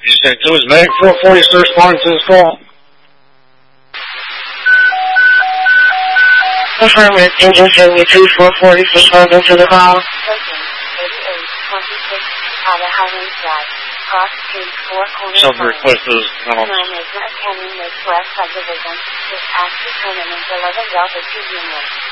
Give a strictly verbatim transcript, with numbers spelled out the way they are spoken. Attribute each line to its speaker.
Speaker 1: You said it was Medic four forty, sir, responding to this call.
Speaker 2: Affirmative, engine seventy-two, four forty, responding to the call.
Speaker 1: Shelter request is um,
Speaker 3: Nine is attending this west subdivision. This active tournament eleven Delta two Union.